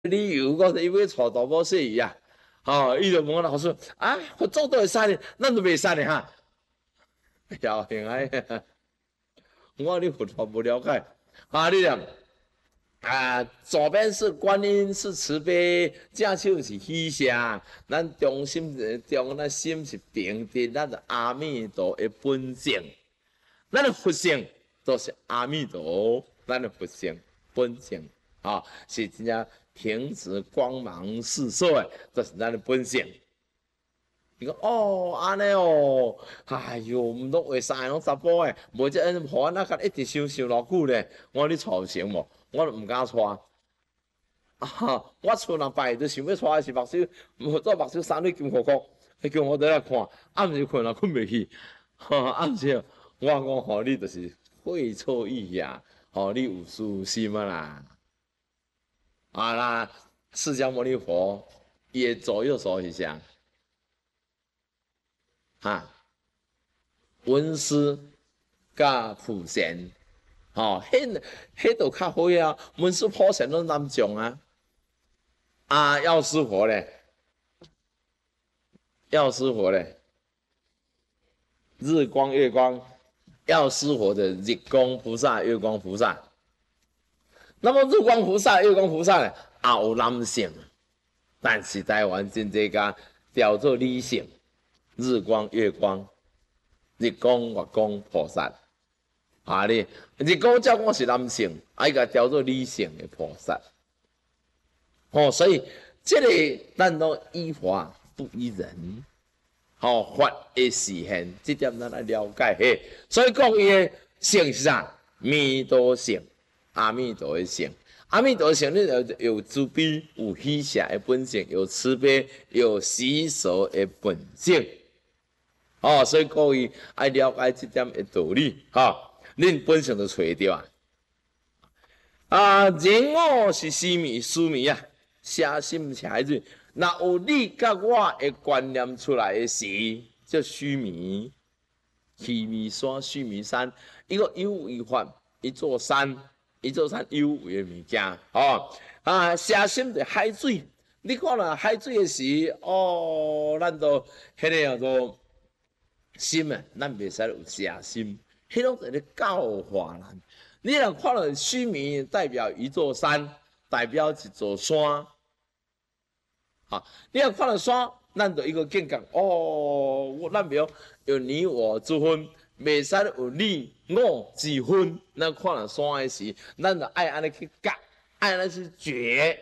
理由，我说伊要娶大某婿伊啊，吼，伊就问我老师啊，佛祖都会杀呢，咱都袂杀呢哈。侥幸哎，我你佛法不了解，啊，你讲左边是观音是慈悲，正手是喜舍，咱中心中咱心是平的，咱的阿弥陀的本性，咱的佛性都是阿弥陀，咱的佛性本性啊，是真正平直光芒四射的，这是咱的本性。你讲哦，安尼哦，哎哟，毋拢话晒拢查甫诶，无即恩互咱甲一直想偌久咧，我你娶成无？我都毋敢娶。啊，我厝人拜就想要娶的是目睭，做目睭三对金箍箍，伊叫我倒来看，暗时困也困袂去，暗时我讲吼，你就是会错意呀，吼，你有私心啊啦，啊啦，释迦牟尼佛伊的左右手是啥？哈，文思甲普贤，吼，迄都较好啊，文思普贤拢难种啊。啊，药师佛咧，药师佛咧，日光月光，药师佛的日光菩萨、月光菩萨。那么日光菩萨、月光菩萨咧，也有男性，但是台湾真济家调做女性，日光、月光、日光、月光菩萨。啊，你日光照我是男性，啊，伊个调做女性的菩萨。哦，所以这个咱都依法不依人，哦，法的实现，这点咱来了解嘿。所以讲伊的性是啥？弥陀性，阿弥陀的性，阿弥陀的性，你有慈悲，有喜舍的本性，有慈悲，有喜舍的本性。哦，所以各位爱了解这点的道理，哈、恁本性就找着啊。啊，人我是虚迷，虚迷啊。写心写海水，若有你甲我的观念出来的时，叫须弥，须弥山，须弥山，一个有为法，一座山，一座山有为的物件，哦，啊，写心就海水，你看啦，海水的时，哦，咱都迄个叫做心啊，咱袂使有写心，迄种就是教化咱。你若看到须弥代表一座山。代表一座山，好，你要看到山，咱就一个境界哦。咱袂有你我之分，袂使有你我之分。咱看到山的时，咱就爱安尼去夹，爱安尼去绝，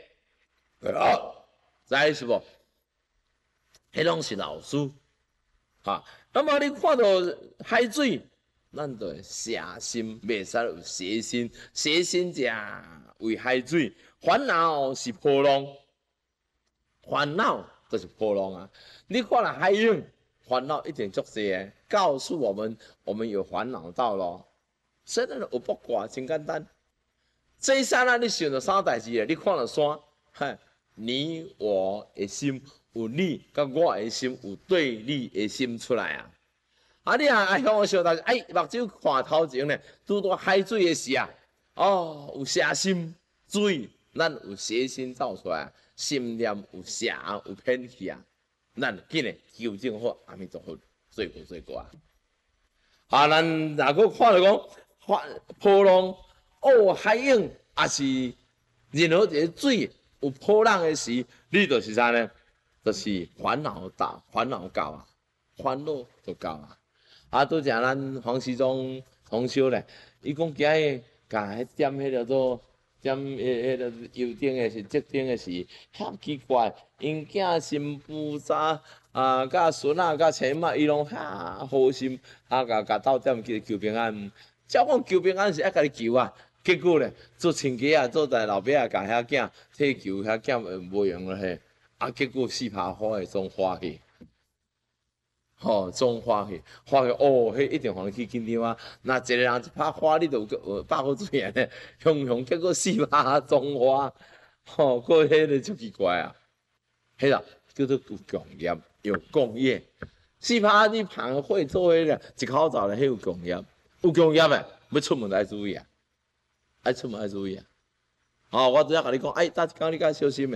知是无？迄拢是老师，哈。那么你看到海水，咱就邪心，袂使有邪心，邪心者为海水。烦恼是波浪，烦恼就是波浪啊！你看了海涌，烦恼一定足多的，告诉我们有烦恼到咯。所以咱有卜卦真简单。这一刹那你想到啥代志啊？你看了山，哈，你我的心有你，甲我的心有对立的心出来啊！啊，你啊向我想到，哎，目睭看头前呢，拄到海水的时啊，哦，有邪心水。咱有邪心造出来，心念有邪有偏去啊，咱紧嘞纠正好，阿弥陀佛，做过啊。啊，咱若个看到讲波浪哦，海涌也是任何一个水有波浪的时，你就是啥呢？就是烦恼大，烦恼高啊，烦恼就高啊。啊，拄则咱黄石忠同修咧，伊讲今日甲迄点迄叫做。点迄个油灯的是接灯的是，遐奇怪，因囝新妇啥啊，甲孙仔甲妻妈，伊拢遐好心，甲斗点去求平安。照讲求平安是爱甲你求啊，结果咧做亲家啊，做大老爸啊，甲遐囝替求，遐囝无用了嘿，啊，结果四拍火的总花去。吼，种花去，花去哦，迄一定互你去紧张啊！那一个人一拍花，你就有百好水安尼，雄结果四拍种花，吼，个迄个就奇怪啊！迄个叫做有共业，有共业。四拍你旁会做迄个一口罩咧，迄有共业，有共业诶，要出门来注意啊！爱出门爱注意啊！哦，我拄则甲你讲，哎，搭一工你甲小心诶，